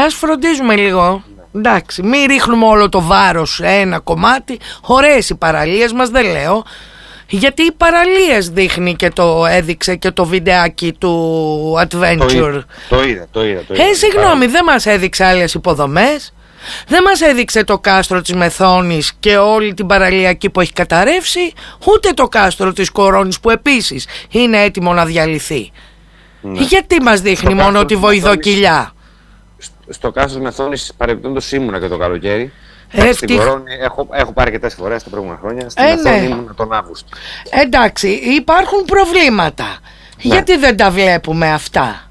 Ας φροντίζουμε λίγο. Εντάξει, μην ρίχνουμε όλο το βάρος σε ένα κομμάτι. Ωραίες οι παραλίες μας, δεν λέω. Γιατί οι παραλίες δείχνει και το έδειξε και το βιντεάκι του Adventure. Το είδα. Συγγνώμη, δεν μας έδειξε άλλες υποδομές. Δεν μας έδειξε το κάστρο της Μεθόνης και όλη την παραλιακή που έχει καταρρεύσει, ούτε το κάστρο της Κορώνης που επίσης είναι έτοιμο να διαλυθεί. Γιατί μας δείχνει μόνο τη Βοηδοκυλιά? Στο κάστρο της Μεθόνης παρεμπιπτόντως ήμουνα και το καλοκαίρι. Στην Κορώνη έχω πάρει αρκετές φορές τα προηγούμενα χρόνια. Στην Μεθόνη ήμουνα τον Αύγουστο. Εντάξει, υπάρχουν προβλήματα. Γιατί δεν τα βλέπουμε αυτά?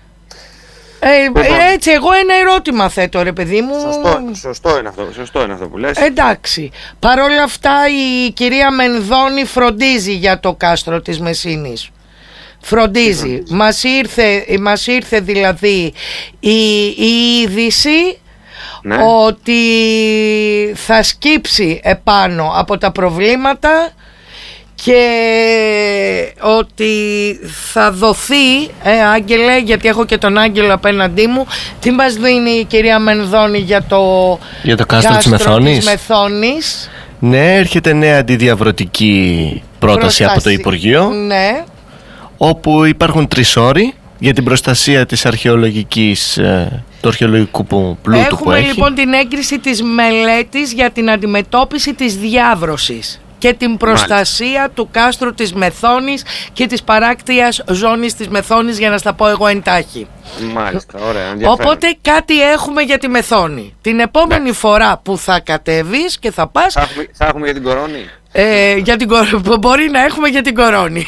Έτσι, εγώ ένα ερώτημα θέτω, ρε παιδί μου. Σωστό είναι αυτό που λες. Εντάξει. Παρ' όλα αυτά η κυρία Μενδώνη φροντίζει για το κάστρο της Μεσίνης. Φροντίζει. Μας ήρθε δηλαδή η είδηση, ναι, ότι θα σκύψει επάνω από τα προβλήματα και ότι θα δοθεί, Άγγελε, γιατί έχω και τον Άγγελο απέναντί μου, τι μας δίνει η κυρία Μενδώνη για το κάστρο της Μεθόνης? Ναι, έρχεται νέα αντιδιαβρωτική πρόταση από το Υπουργείο, ναι, όπου υπάρχουν 3 όροι για την προστασία της αρχαιολογικής, του αρχαιολογικού πλούτου που έχει. Έχουμε λοιπόν την έγκριση της μελέτης για την αντιμετώπιση της διάβρωσης και την προστασία του κάστρου της Μεθόνης και της παράκτιας ζώνης της Μεθόνης, για να στα πω εγώ εντάχει. Μάλιστα, ωραία, ενδιαφέρον. Οπότε κάτι έχουμε για τη Μεθόνη. Την επόμενη φορά που θα κατέβεις και θα πας, θα έχουμε για την Κορώνη. Μπορεί να έχουμε για την Κορώνη.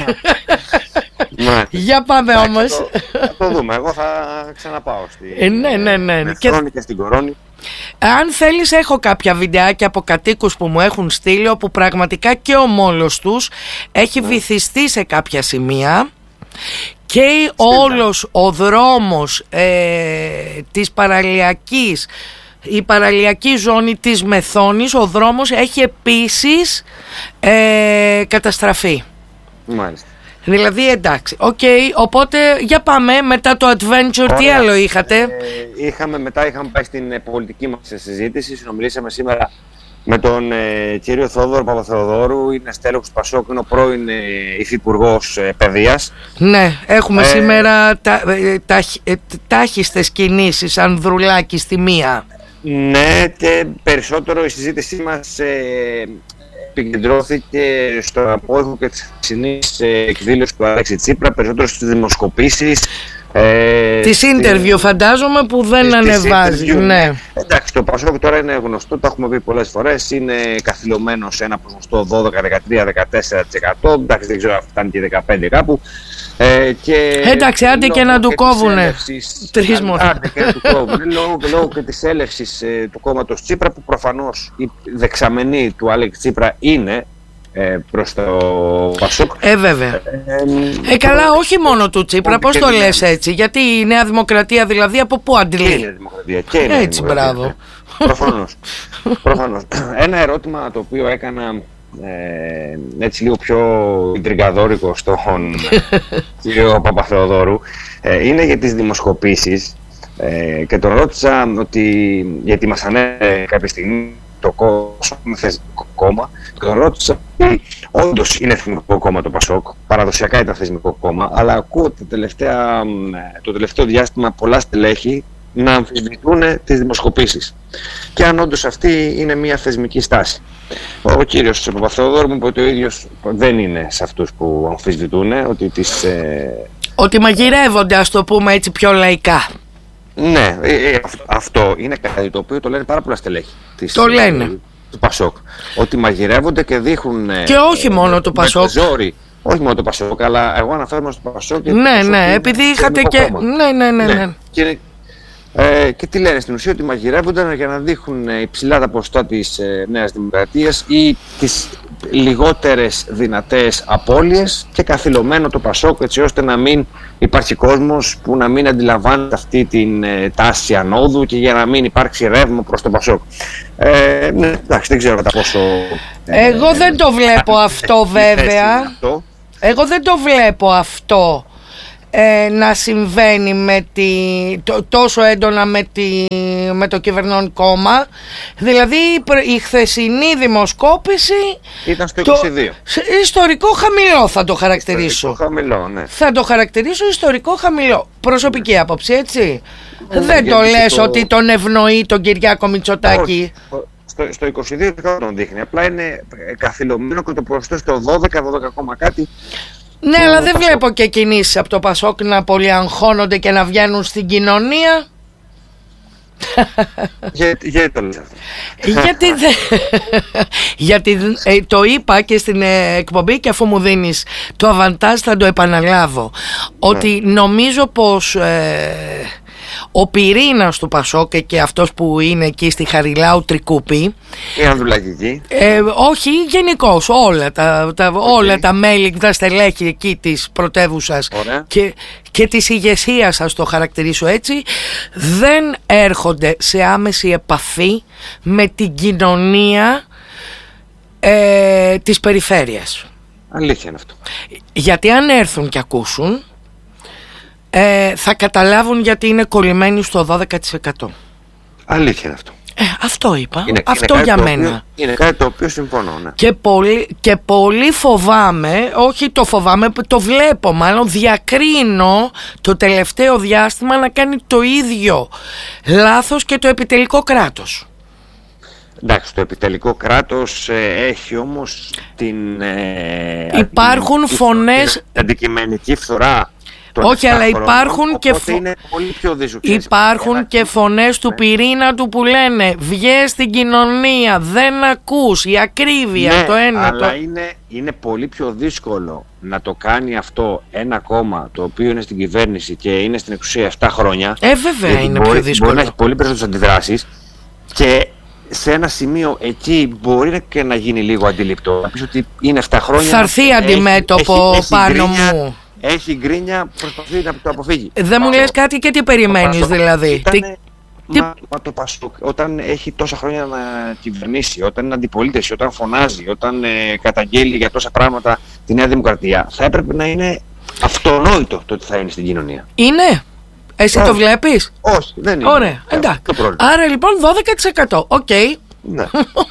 Για πάμε όμως. Θα το δούμε. Εγώ θα ξαναπάω στη Μεθόνη και στην Κορώνη. Αν θέλεις, έχω κάποια βιντεάκια από κατοίκους που μου έχουν στείλει, όπου πραγματικά και ο μόλος τους έχει βυθιστεί σε κάποια σημεία και όλος ο δρόμος της παραλιακής, η παραλιακή ζώνη της Μεθόνης, ο δρόμος έχει επίσης καταστραφεί. Μάλιστα. Δηλαδή εντάξει, οπότε για πάμε μετά το Adventure. Ωραία. Τι άλλο είχατε? Είχαμε πάει στην πολιτική μας συζήτηση. Συνομιλήσαμε σήμερα με τον κύριο Θόδωρο Παπαθεοδόρου. Είναι στέλεχος του Πασόκ, είναι ο πρώην υφυπουργός παιδείας. Ναι, έχουμε σήμερα τάχιστες κινήσεις, Ανδρουλάκη στη μία. Ναι, και περισσότερο η συζήτησή μας επικεντρώθηκε στο απόϊχο και της χθεσινής εκδήλωσης του Αλέξη Τσίπρα, περισσότερο στις δημοσκοπήσεις. Της interview φαντάζομαι που δεν ανεβάζει. Ναι. Εντάξει, το Πασόκ τώρα είναι γνωστό, το έχουμε πει πολλές φορές, είναι καθυλωμένο σε ένα ποσοστό 12, 13, 14%. Εντάξει, δεν ξέρω αν φτάνει και 15% κάπου. Εντάξει, άντε και να του κόβουνε 3 μήνες. Λόγω και της έλευσης του κόμματος Τσίπρα, που προφανώς η δεξαμενή του Αλέξη Τσίπρα είναι προς το Πασόκ. Βέβαια. Καλά, όχι μόνο του Τσίπρα, πώς το λες έτσι? Γιατί η Νέα Δημοκρατία δηλαδή από πού αντιλεί? Και η Νέα Δημοκρατία. Έτσι, μπράβο. Προφανώς. Ένα ερώτημα το οποίο έκανα έτσι λίγο πιο ιντριγκαδόρικο στον κύριο Παπαθεοδόρου είναι για τις δημοσκοπήσεις, και τον ρώτησα γιατί μας ανέφερε κάποια στιγμή το θεσμικό κόμμα, και τον ρώτησα ότι όντως είναι θεσμικό κόμμα το Πασόκ, παραδοσιακά ήταν θεσμικό κόμμα, αλλά ακούω το τελευταίο διάστημα πολλά στελέχη να αμφισβητούν τις δημοσκοπήσεις, και αν όντως αυτή είναι μια θεσμική στάση. Ο κύριος Παπαθεοδόρου μου είπε ότι ο ίδιος δεν είναι σε αυτούς που αμφισβητούν, ότι μαγειρεύονται, ας το πούμε έτσι πιο λαϊκά. Ναι, αυτό είναι κάτι το οποίο το λένε πάρα πολλά στελέχη του Πασόκ, ότι μαγειρεύονται και δείχνουν. Και όχι μόνο του Πασόκ. Όχι μόνο το Πασόκ, αλλά εγώ αναφέρομαι στο Πασόκ. Ναι, επειδή είχατε και. Ναι. Και τι λένε στην ουσία? Ότι μαγειρεύονταν για να δείχνουν υψηλά τα ποσοστά της Νέας Δημοκρατίας ή τις λιγότερες δυνατές απώλειες, και καθυλωμένο το Πασόκ, έτσι ώστε να μην υπάρχει κόσμος που να μην αντιλαμβάνεται αυτή την τάση ανόδου, και για να μην υπάρξει ρεύμα προς το Πασόκ. Ναι, εντάξει, δεν ξέρω κατά πόσο. Εγώ δεν το βλέπω αυτό, βέβαια. Εγώ δεν το βλέπω αυτό. να συμβαίνει τόσο έντονα με το κυβερνών κόμμα. Δηλαδή η χθεσινή δημοσκόπηση ήταν στο 22. Ιστορικό χαμηλό θα το χαρακτηρίσω. Ιστορικό χαμηλό, ναι. Θα το χαρακτηρίσω ιστορικό χαμηλό. Προσωπική άποψη, έτσι. Δεν το λες ότι τον ευνοεί τον Κυριάκο Μητσοτάκη. Στο 22% τον δείχνει. Απλά είναι καθυλωμένο και το ποσοστό στο 12 κάτι. Ναι, αλλά δεν βλέπω και κινήσεις από το Πασόκ να πολυαγχώνονται και να βγαίνουν στην κοινωνία. Γιατί το λες αυτό? Γιατί το είπα και στην εκπομπή, και αφού μου δίνεις το αβαντάζ θα το επαναλάβω, ότι νομίζω πως ο πυρήνας του Πασόκ και αυτός που είναι εκεί στη Χαριλάου Τρικούπη, η Ανδρουλακική, όχι γενικώς όλα τα μέλη, τα στελέχη εκεί της πρωτεύουσας και της ηγεσίας, ας το χαρακτηρίσω έτσι, δεν έρχονται σε άμεση επαφή με την κοινωνία της περιφέρειας. Αλήθεια είναι αυτό. Γιατί αν έρθουν και ακούσουν, θα καταλάβουν γιατί είναι κολλημένοι στο 12%. Αλήθεια είναι αυτό. Αυτό είπα. Αυτό για μένα. Είναι κάτι το οποίο συμφωνώ, ναι. Και πολύ φοβάμαι, όχι το φοβάμαι, το βλέπω μάλλον, διακρίνω το τελευταίο διάστημα να κάνει το ίδιο λάθος και το επιτελικό κράτος. Εντάξει, το επιτελικό κράτος έχει όμως την υπάρχουν φωνές, αντικειμενική φθορά. Όχι, αλλά υπάρχουν και φωνές του πυρήνα του που λένε βγες στην κοινωνία, δεν ακούς, η ακρίβεια, ναι, το ένα. Αλλά είναι πολύ πιο δύσκολο να το κάνει αυτό ένα κόμμα το οποίο είναι στην κυβέρνηση και είναι στην εξουσία 7 χρόνια. Βέβαια είναι πιο δύσκολο. Μπορεί να έχει πολύ περισσότερες αντιδράσεις και σε ένα σημείο εκεί μπορεί και να γίνει λίγο αντιληπτό. Να πεις ότι είναι 7 χρόνια. Θα έρθει αντιμέτωπο πάνω μου. Έχει γκρίνια, προσπαθεί να το αποφύγει. Δεν μου λες κάτι και τι περιμένεις δηλαδή? Μα το Πασόκ όταν έχει τόσα χρόνια να κυβερνήσει, όταν είναι αντιπολίτευση, όταν φωνάζει, όταν καταγγέλει για τόσα πράγματα τη Νέα Δημοκρατία, θα έπρεπε να είναι αυτονόητο το ότι θα είναι στην κοινωνία. Είναι. Εσύ το βλέπεις? Όχι, δεν είναι. Ωραία, εντάξει. Άρα λοιπόν 12%. Οκ. Ναι.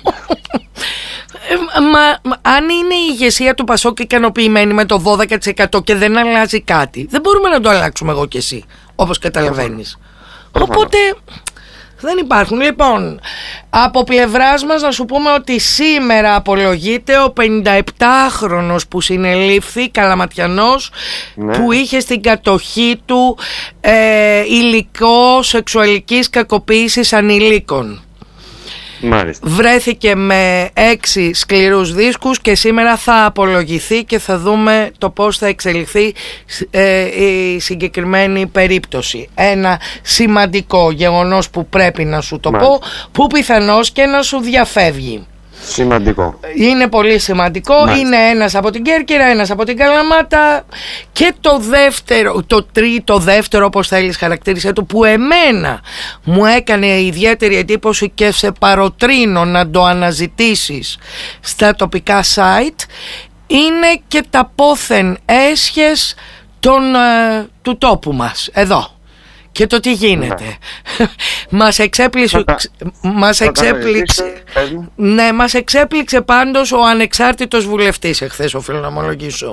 Αν είναι η ηγεσία του Πασόκ ικανοποιημένη με το 12% και δεν αλλάζει κάτι, δεν μπορούμε να το αλλάξουμε εγώ και εσύ, όπως καταλαβαίνεις. Οπότε δεν υπάρχουν. Λοιπόν, από πλευράς μας να σου πούμε ότι σήμερα απολογείται ο 57χρονος που συνελήφθη, Καλαματιανός, που είχε στην κατοχή του υλικό σεξουαλικής κακοποίησης ανηλίκων. Μάλιστα. Βρέθηκε με 6 σκληρούς δίσκους και σήμερα θα απολογηθεί και θα δούμε το πώς θα εξελιχθεί η συγκεκριμένη περίπτωση. Ένα σημαντικό γεγονός που πρέπει να σου το πω, που πιθανώς και να σου διαφεύγει. Σημαντικό. Είναι πολύ σημαντικό. Μάλιστα. Είναι ένας από την Κέρκυρα, ένας από την Καλαμάτα. Και το τρίτο δεύτερο, όπως θέλεις χαρακτήρισε το, που εμένα μου έκανε ιδιαίτερη εντύπωση και σε παροτρύνω να το αναζητήσεις στα τοπικά site, είναι και τα πόθεν έσχες του τόπου μας εδώ. Και το τι γίνεται. Μας εξέπληξε πάντως ο ανεξάρτητος βουλευτής εχθές, οφείλω να ομολογήσω.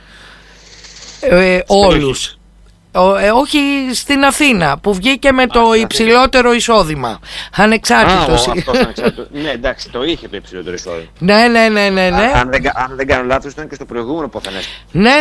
Όλους. Όχι στην Αθήνα, που βγήκε με το υψηλότερο εισόδημα. Ανεξάρτητος. Ναι, εντάξει, το είχε το υψηλότερο εισόδημα. Ναι. Αν δεν κάνω λάθος, ήταν και στο προηγούμενο πόθενες. Ναι.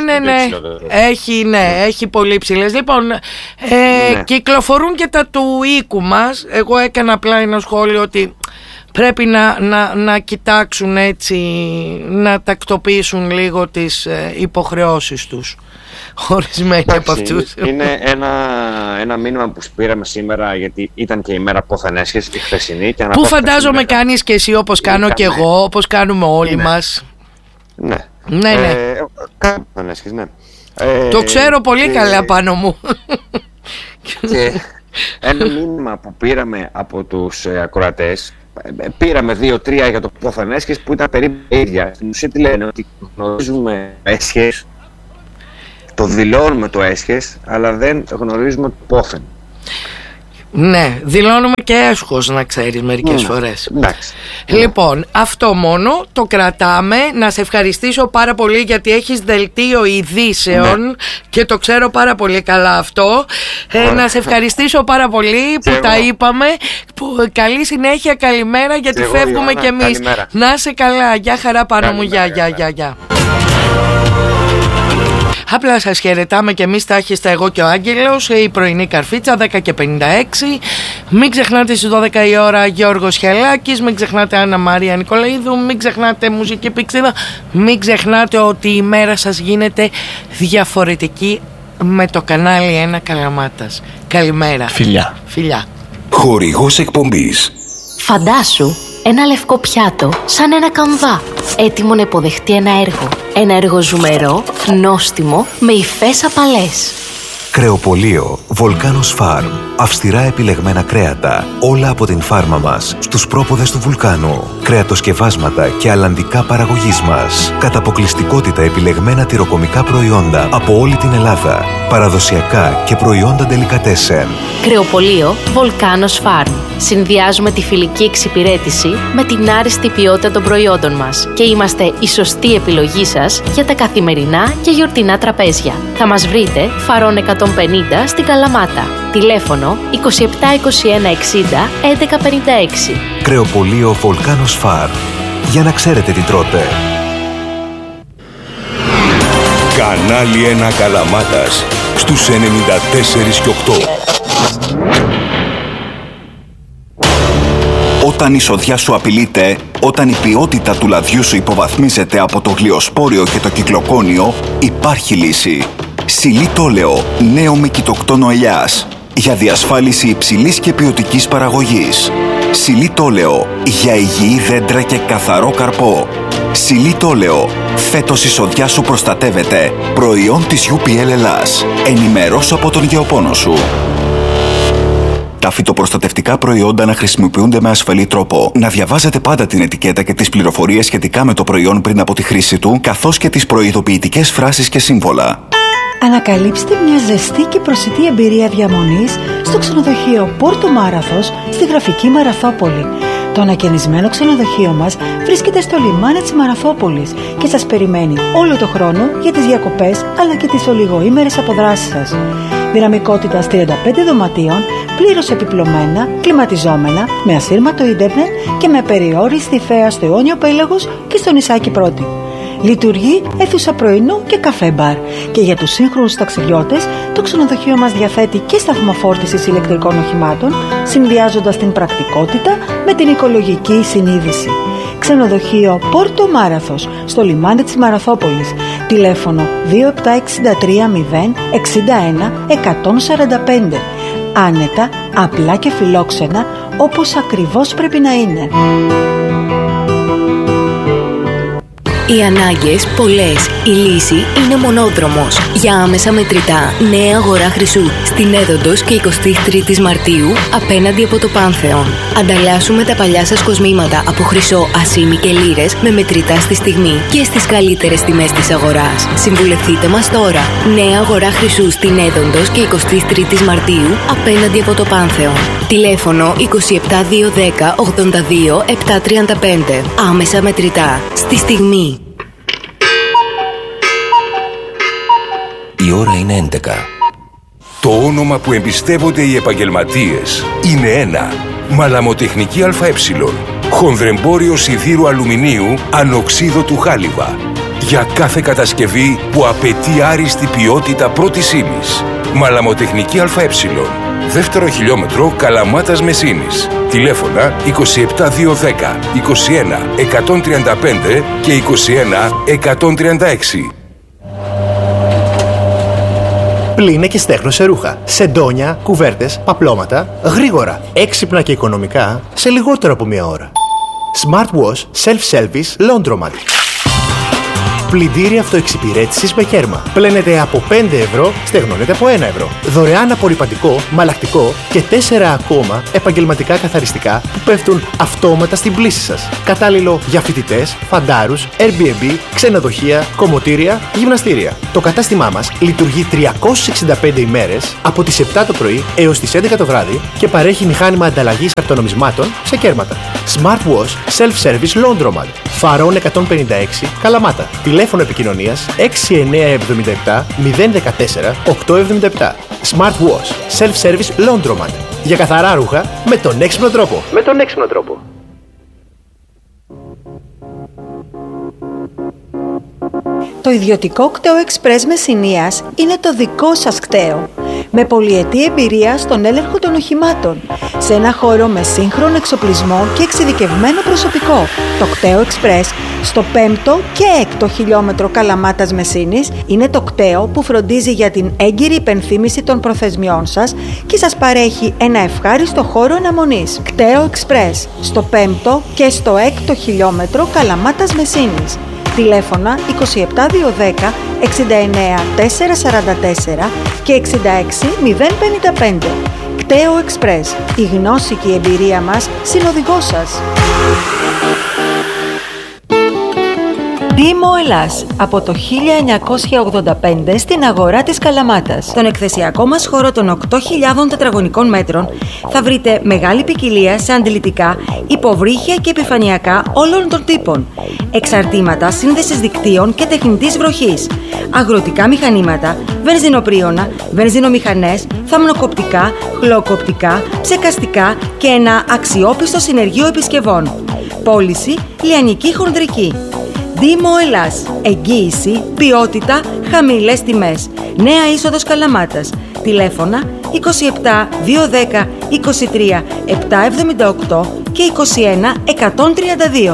Έχει πολύ υψηλές. Λοιπόν, κυκλοφορούν και τα του οίκου μας. Εγώ έκανα απλά ένα σχόλιο ότι πρέπει να κοιτάξουν έτσι, να τακτοποιήσουν λίγο τις υποχρεώσεις τους. Ορισμένοι από αυτούς. Είναι ένα μήνυμα που πήραμε σήμερα, γιατί ήταν και η μέρα πόθενέσχες, η χθεσινή. Που φαντάζομαι κάνεις και εσύ, όπως κάνω και εγώ, όπως κάνουμε όλοι μας. Ναι. Κάνω πόθενέσχες, ναι. Το ξέρω πολύ καλά πάνω μου. Και ένα μήνυμα που πήραμε από τους ακροατές, πήραμε 2-3 για το πόθενέσχες που ήταν περίπου ίδια. Στην ουσία τι λένε, ότι γνωρίζουμε έσχες το δηλώνουμε το έσχες, αλλά δεν γνωρίζουμε πόθεν. Ναι, δηλώνουμε και έσχος, να ξέρεις, μερικές φορές. Εντάξει. Λοιπόν, αυτό μόνο το κρατάμε. Να σε ευχαριστήσω πάρα πολύ, γιατί έχεις δελτίο ειδήσεων και το ξέρω πάρα πολύ καλά αυτό. Να σε ευχαριστήσω πάρα πολύ που τα είπαμε. Καλή συνέχεια, καλημέρα, γιατί φεύγουμε κι εμείς. Καλημέρα. Να είσαι καλά, γεια χαρά πάνω μου, γεια. Απλά σας χαιρετάμε και εμείς, τα έχετε εγώ και ο Άγγελος, η πρωινή καρφίτσα 10:56. Μην ξεχνάτε στις 12 η ώρα Γιώργος Χελάκης, μην ξεχνάτε Άννα Μαρία Νικολαίδου, μην ξεχνάτε Μουσική Πηξίδα, μην ξεχνάτε ότι η μέρα σας γίνεται διαφορετική με το κανάλι 1 Καλαμάτας. Καλημέρα. Φιλιά. Χορηγός εκπομπής. Φαντάσου ένα λευκό πιάτο σαν ένα καμβά, έτοιμο να υποδεχτεί ένα έργο. Ένα έργο ζουμερό, νόστιμο, με υφές απαλές. Κρεοπωλείο Volcanos Farm. Αυστηρά επιλεγμένα κρέατα, όλα από την φάρμα μας, στους πρόποδες του βουλκάνου. Κρεατοσκευάσματα και αλλαντικά παραγωγής μας. Κατά αποκλειστικότητα επιλεγμένα τυροκομικά προϊόντα από όλη την Ελλάδα. Παραδοσιακά και προϊόντα ντελικατέσεν. Κρεοπωλείο Volcanos Farm. Συνδυάζουμε τη φιλική εξυπηρέτηση με την άριστη ποιότητα των προϊόντων μας και είμαστε η σωστή επιλογή σας για τα καθημερινά και γιορτινά τραπέζια. Θα μας βρείτε Φαρών 150 στην Καλαμάτα. Τηλέφωνο 27 21 60 11 56. Κρεοπωλείο Volcanos Farm. Για να ξέρετε τι τρώτε. Κανάλι 1 Καλαμάτας στους 94 και 8. Όταν η σοδιά σου απειλείται, όταν η ποιότητα του λαδιού σου υποβαθμίζεται από το γλιοσπόριο και το κυκλοκόνιο, υπάρχει λύση. Σιλί Τόλεο, νέο με κοιτοκτόνο ελιάς. Για διασφάλιση υψηλής και ποιοτικής παραγωγής. Σιλί Τόλεο, για υγιή δέντρα και καθαρό καρπό. Σιλί Τόλεο, φέτος η σοδιά σου προστατεύεται. Προϊόν της UPL Ελλάς. Ενημερώσου από τον γεωπόνο σου. Τα φυτοπροστατευτικά προϊόντα να χρησιμοποιούνται με ασφαλή τρόπο. Να διαβάζετε πάντα την ετικέτα και τις πληροφορίες σχετικά με το προϊόν πριν από τη χρήση του, καθώς και τις προειδοποιητικές φράσεις και σύμβολα. Ανακαλύψτε μια ζεστή και προσιτή εμπειρία διαμονής στο ξενοδοχείο Πόρτο Μάραθος στη γραφική Μαραθόπολη. Το ανακαινισμένο ξενοδοχείο μας βρίσκεται στο λιμάνι της Μαραθόπολης και σας περιμένει όλο το χρόνο για τις διακοπές αλλά και τις ολιγοήμερες αποδράσεις σας. Δυναμικότητας 35 δωματίων, πλήρως επιπλωμένα, κλιματιζόμενα, με ασύρματο ίντερνετ και με περιόριστη θέα στο Αιώνιο Πέλαγος και στο νησάκι Πρώτη. Λειτουργεί αίθουσα πρωινού και καφέ μπαρ. Και για τους σύγχρονους ταξιδιώτες, το ξενοδοχείο μας διαθέτει και σταθμό φόρτισης ηλεκτρικών οχημάτων, συνδυάζοντας την πρακτικότητα με την οικολογική συνείδηση. Ξενοδοχείο Πόρτο Μάραθος, στο λιμάνι της Μαραθόπολης. Τηλέφωνο 2763 0 61 145. Άνετα, απλά και φιλόξενα, όπως ακριβώς πρέπει να είναι. Οι ανάγκες πολλές, η λύση είναι μονόδρομος. Για άμεσα μετρητά, νέα αγορά χρυσού στην Έδοντος και 23 Μαρτίου απέναντι από το Πάνθεον. Ανταλλάσσουμε τα παλιά σας κοσμήματα από χρυσό, ασήμι και λίρες με μετρητά στη στιγμή και στις καλύτερες τιμές της αγοράς. Συμβουλευτείτε μας τώρα. Νέα αγορά χρυσού στην Έδοντος και 23 Μαρτίου απέναντι από το Πάνθεον. Τηλέφωνο 27210 82 735. Άμεσα μετρητά. Στη στιγμή. Η ώρα είναι 11. Το όνομα που εμπιστεύονται οι επαγγελματίες είναι ένα. Μαλαμοτεχνική ΑΕ. Χονδρεμπόριο σιδήρου αλουμινίου ανοξίδωτου χάλιβα. Για κάθε κατασκευή που απαιτεί άριστη ποιότητα πρώτης ύλης. Μαλαμοτεχνική ΑΕ. Δεύτερο χιλιόμετρο Καλαμάτας Μεσίνης. Τηλέφωνα 27210 21 135 και 21 136. Πλύνε και στέχνωσε ρούχα, σεντόνια, κουβέρτες, παπλώματα, γρήγορα, έξυπνα και οικονομικά, σε λιγότερο από μία ώρα. Smart Wash Self-Service Laundromat. Πλυντήρι αυτοεξυπηρέτησης με κέρμα. Πλένετε από 5 ευρώ, στεγνώνετε από 1 ευρώ. Δωρεάν απορρυπαντικό, μαλακτικό και 4 ακόμα επαγγελματικά καθαριστικά που πέφτουν αυτόματα στην πλύση σας. Κατάλληλο για φοιτητές, φαντάρους, Airbnb, ξενοδοχεία, κομμωτήρια, γυμναστήρια. Το κατάστημά μας λειτουργεί 365 ημέρες από τις 7 το πρωί έως τις 11 το βράδυ και παρέχει μηχάνημα ανταλλαγής χαρτονομισμάτων σε κέρματα. Smart Wash Self-Service Laundromat. Φαρών 156 Καλαμάτα. Τηλέφωνο επικοινωνίας 6977 014 877. Smart Wash Self-Service Laundromat. Για καθαρά ρούχα με τον έξυπνο τρόπο. Το ιδιωτικό κτέο Express Μεσσηνίας είναι το δικό σας κτέο. Με πολυετή εμπειρία στον έλεγχο των οχημάτων, σε ένα χώρο με σύγχρονο εξοπλισμό και εξειδικευμένο προσωπικό. Το κτέο Express στο 5ο και 6ο χιλιόμετρο Καλαμάτας Μεσσήνης είναι το κτέο που φροντίζει για την έγκυρη υπενθύμηση των προθεσμιών σας και σας παρέχει ένα ευχάριστο χώρο αναμονής. Κτέο Express στο 5ο και στο 6ο χιλιόμετρο Καλαμάτας Μεσσήνης. Τηλέφωνα 27210 69 444 και 66 055. Κτέο Express. Η γνώση και η εμπειρία μας συνοδηγός σας. Δήμο Ελλάς, από το 1985 στην αγορά της Καλαμάτας. Στον εκθεσιακό μας χώρο των 8.000 τετραγωνικών μέτρων θα βρείτε μεγάλη ποικιλία σε αντιλητικά, υποβρύχια και επιφανειακά όλων των τύπων, εξαρτήματα σύνδεσης δικτύων και τεχνητής βροχής, αγροτικά μηχανήματα, βενζινοπρίωνα, βενζινομηχανές, θαμνοκοπτικά, χλωκοπτικά, ψεκαστικά και ένα αξιόπιστο συνεργείο επισκευών. Πώληση λιανική χονδρική. Δήμο Ελλάς. Εγγύηση, ποιότητα, χαμηλές τιμές. Νέα είσοδος Καλαμάτας. Τηλέφωνα 27 210 23 778 και 21 132.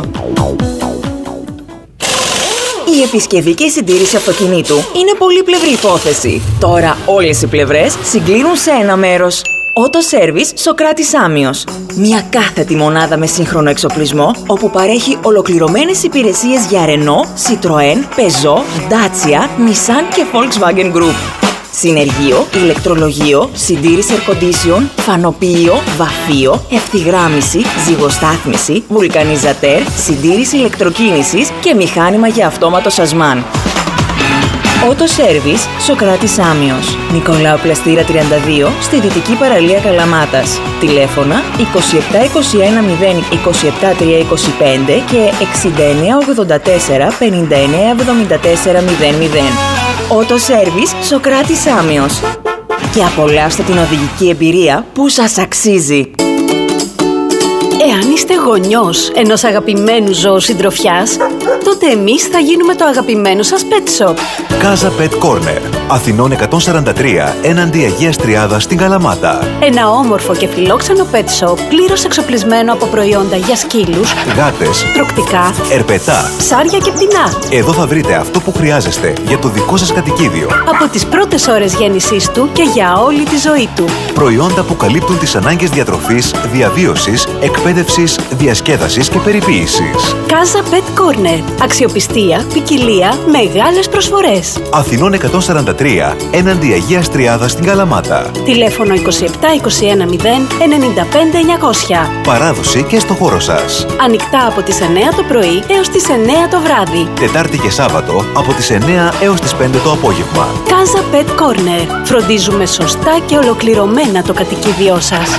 Η επισκευή και η συντήρηση αυτοκινήτου είναι πολύπλευρη υπόθεση. Τώρα όλες οι πλευρές συγκλίνουν σε ένα μέρος. Auto Service Σοκράτης Άμμιος. Μια κάθετη μονάδα με σύγχρονο εξοπλισμό, όπου παρέχει ολοκληρωμένες υπηρεσίες για Renault, Citroën, Peugeot, Dacia, Nissan και Volkswagen Group. Συνεργείο, ηλεκτρολογείο, συντήρηση air condition, φανοποιείο, βαφείο, ευθυγράμμιση, ζυγοστάθμιση, βουλκανιζατέρ, συντήρηση ηλεκτροκίνησης και μηχάνημα για αυτόματο σασμάν. Auto Service Σοκράτης Άμμιος. Νικολάου Πλαστήρα 32 στη Δυτική Παραλία Καλαμάτας. Τηλέφωνα 2721 0 27 325 και 6984 59 74 00. Auto Service Σοκράτης Άμμιος. Και απολαύστε την οδηγική εμπειρία που σας αξίζει. Εάν είστε γονιός ενός αγαπημένου ζώου συντροφιάς, τότε εμείς θα γίνουμε το αγαπημένο σας pet shop. Casa Pet Corner, Αθηνών 143, έναντι Αγίας Τριάδας στην Καλαμάτα. Ένα όμορφο και φιλόξενο pet shop, πλήρως εξοπλισμένο από προϊόντα για σκύλους, γάτες, τρωκτικά, ερπετά, ψάρια και πτηνά. Εδώ θα βρείτε αυτό που χρειάζεστε για το δικό σας κατοικίδιο. Από τις πρώτες ώρες γέννησής του και για όλη τη ζωή του. Προϊόντα που καλύπτουν τις ανάγκες διατροφής, διαβίωσης, εκπαίδευσης, διασκέδασης και περιποίησης. Casa Pet Corner. Αξιοπιστία, ποικιλία, μεγάλες προσφορές. Αθηνών 143, έναντι Αγίας Τριάδας στην Καλαμάτα. Τηλέφωνο 27 21 0 95 900. Παράδοση και στο χώρο σας. Ανοιχτά από τις 9 το πρωί έως τις 9 το βράδυ. Τετάρτη και Σάββατο από τις 9 έως τις 5 το απόγευμα. Casa Pet Corner. Φροντίζουμε σωστά και ολοκληρωμένα το κατοικίδιό σας.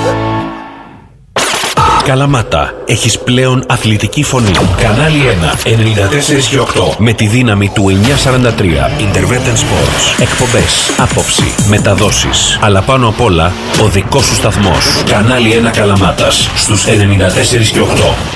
Καλαμάτα, έχεις πλέον αθλητική φωνή. Κανάλι 1, 94 και 8. Με τη δύναμη του 943. Intervention Sports. Εκπομπές, άποψη, μεταδόσεις. Αλλά πάνω απ' όλα, ο δικός σου σταθμός. Κανάλι 1 Καλαμάτας, στους 94 και 8.